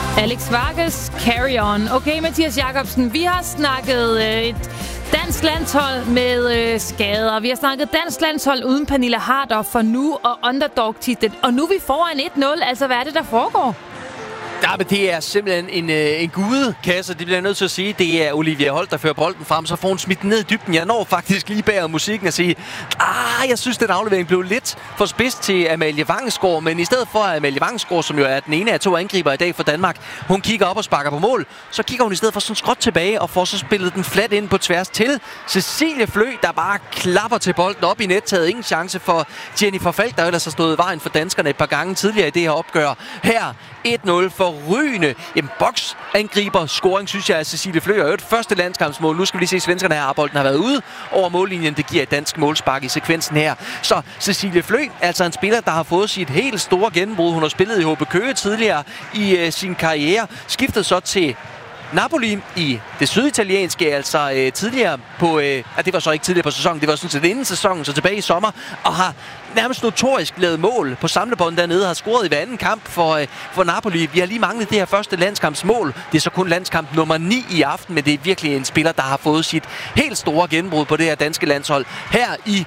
Alex Vargas, Carry On. Okay, Mathias Jacobsen, vi har snakket et dansk landshold med skader. Vi har snakket dansk landshold uden Pernille Harder for nu og underdog-titlen. Og nu er vi foran 1-0. Altså, hvad er det, der foregår? Ja, men det er simpelthen en gudekasse, det bliver jeg nødt til at sige. Det er Olivia Holt, der fører bolden frem, så får hun smidt ned i dybden. Jeg når faktisk lige bag musikken at sige, jeg synes, den aflevering blev lidt for spids til Amalie Vangsgaard, men i stedet for Amalie Vangsgaard, som jo er den ene af to angriber i dag for Danmark, hun kigger op og sparker på mål, så kigger hun i stedet for sådan skråt tilbage og får så spillet den flat ind på tværs til Cecilie Flø, der bare klapper til bolden op i nettaget. Ingen chance for Jennifer Falk, der ellers har stået i vejen for danskerne et par gange tidligere i det her opgør. Her 1-0 for Rygende. En boksangriber scoring, synes jeg, af Cecilie Flø. Og et første landskampsmål. Nu skal vi lige se, at svenskerne her. Bolden har været ude over mållinjen. Det giver et dansk målspark i sekvensen her. Så Cecilie Flø, altså en spiller, der har fået sit helt store gennembrud. Hun har spillet i HB Køge tidligere i sin karriere. Skiftede så til Napoli i det syditalienske, altså tidligere på... det var så ikke tidligere på sæsonen, det var sådan set inden sæsonen, så tilbage i sommer, og har nærmest notorisk lavet mål på samlebånd dernede, har scoret i hver anden kamp for Napoli. Vi har lige manglet det her første landskampsmål. Det er så kun landskamp nummer 9 i aften, men det er virkelig en spiller, der har fået sit helt store gennembrud på det her danske landshold. Her i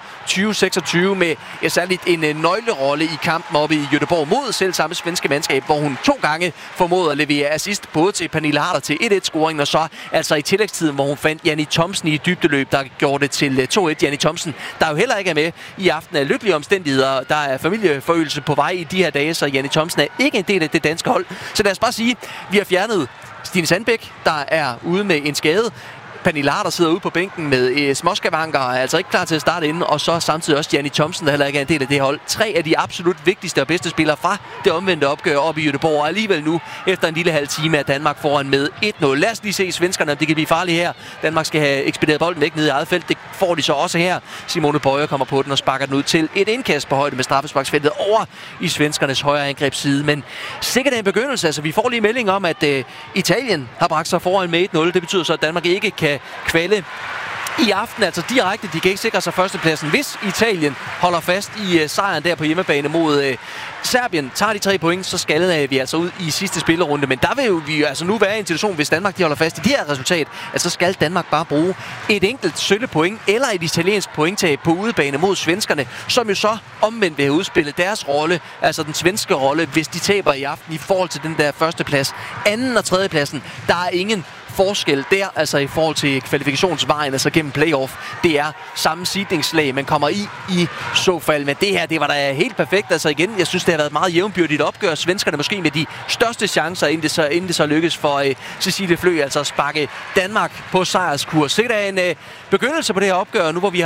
2026 med særligt en nøglerolle i kampen oppe i Göteborg mod selv samme svenske mandskab, hvor hun 2 gange formåede at levere assist både til Pernille Harder til 1-1-scoringen, og så altså i tillægstiden, hvor hun fandt Janni Thomsen i dybdeløb, der gjorde det til 2-1. Janni Thomsen, der jo heller ikke er med i aften af lykkelige omstændigheder. Der er familieforøgelse på vej i de her dage, så Janni Thomsen er ikke en del af det danske hold. Så lad os bare sige, vi har fjernet Stine Sandbæk, der er ude med en skade. Pernille Harder sidder ude på bænken med småskavanker og er altså ikke klar til at starte inden. Og så samtidig også Janni Thomsen, der heller ikke er en del af det hold. 3 af de absolut vigtigste og bedste spillere fra det omvendte opgør op i Göteborg. Og alligevel nu, efter en lille halv time, er Danmark foran med 1-0. Lad os lige se svenskerne, om det kan blive farligt her. Danmark skal have ekspederet bolden væk ned i eget felt. Det får de så også her. Simone Bøjer kommer på den og sparker den ud til et indkast på højde med straffesparksfeltet over i svenskernes højre angrebsside. Men sikkert en begyndelse. Altså, vi får lige melding om, at Italien har bragt sig foran med 1-0. Det betyder så, at Danmark ikke kan kvalde i aften, altså direkte. De kan ikke sikre sig førstepladsen, hvis Italien holder fast i sejren der på hjemmebane mod Serbien. Tager de 3 point, så skal vi altså ud i sidste spillerunde. Men der vil jo vi altså nu være i en situation, hvis Danmark de holder fast i det her resultat, at så skal Danmark bare bruge et enkelt sølvpoint eller et italiensk pointtab på udebane mod svenskerne, som jo så omvendt vil have udspillet deres rolle, altså den svenske rolle, hvis de taber i aften i forhold til den der førsteplads. Anden og tredje pladsen, der er ingen forskel der, altså i forhold til kvalifikationsvejen, altså gennem playoff. Det er samme seedingslag, man kommer i så fald. Men det her, det var da helt perfekt. Altså igen, jeg synes, det har været et meget jævnbyrdigt opgør. Svenskerne måske med de største chancer, inden det så lykkes for Cecilie Flø, altså at sparke Danmark på sejrskurs. Se der en begyndelse på det her opgør, nu hvor vi har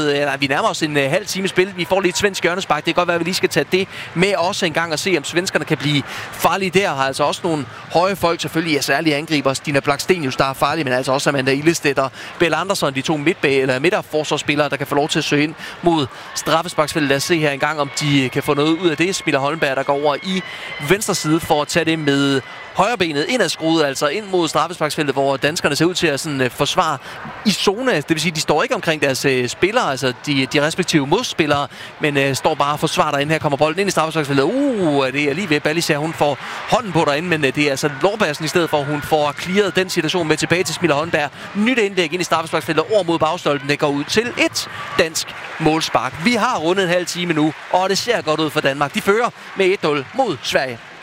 vi nærmer os en halv time spil. Vi får lige et svensk hjørnespark. Det kan godt være, at vi lige skal tage det med også en gang og se, om svenskerne kan blive farlige der. Har altså også nogle høje folk, selvfølgelig særlige angriber. Stina Blackstenius, der er farlig, men altså også Amanda Illestedt og Belle Andersson, de to midterforsvarsspillere, der kan få lov til at søge ind mod straffesparksfeltet. Lad os se her en gang, om de kan få noget ud af det. Smilla Holmberg, der går over i venstre side for at tage det med højrebenet indadskruet, altså ind mod straffesparksfeltet, hvor danskerne ser ud til at sådan, forsvare i zone. Det vil sige, de står ikke omkring deres spillere, altså de respektive modspillere, men står bare og forsvarer derinde. Her kommer bolden ind i straffesparksfeltet. Det er lige ved. Ballisær, hun får hånden på derinde, men det er altså Lorbassen i stedet for, hun får clearet den situation med tilbage til Smilla Holmberg. Nyt indlæg ind i straffesparksfeltet over mod bagstolpen. Det går ud til et dansk målspark. Vi har rundet en halv time nu, og det ser godt ud for Danmark. De fører med 1-0 mod Sverige.